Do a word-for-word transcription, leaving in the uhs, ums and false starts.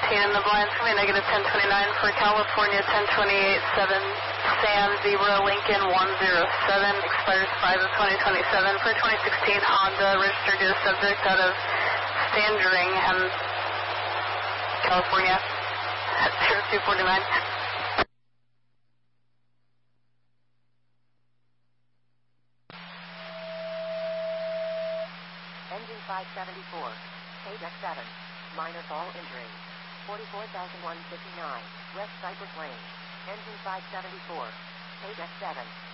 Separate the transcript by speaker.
Speaker 1: eighteen in the blind for me, negative ten twenty-nine for California, ten twenty-eight, seven, Sam, Zebra, Lincoln, one zero seven, expires five of twenty twenty-seven for twenty sixteen Honda, registered to the subject out of Sandringham, California, at zero two forty-nine.
Speaker 2: Engine five seventy-four, K deck seven, minor fall injury, forty-four thousand one hundred fifty-nine, West Cypress Lane. Engine five seventy-four, K deck seven.